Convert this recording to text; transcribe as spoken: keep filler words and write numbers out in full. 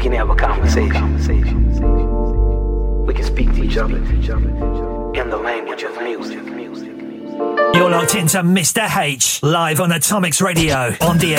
can have a conversation. We can speak to each other in the language of music. You're locked into Mister H, live on Atomics Radio, on the